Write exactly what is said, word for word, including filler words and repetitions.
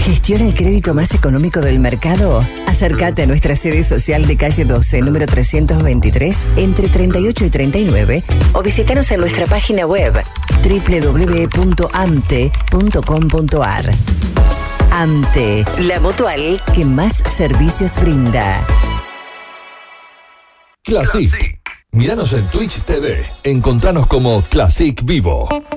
¿Gestiona el crédito más económico del mercado? Acércate a nuestra sede social de calle doce, número trescientos veintitrés, entre treinta y ocho y treinta y nueve, o visítanos en nuestra página web doble u doble u doble u punto amte punto com punto ar. AMTE, la mutual que más servicios brinda. Classic. Míranos en Twitch T V. Encontranos como Classic Vivo.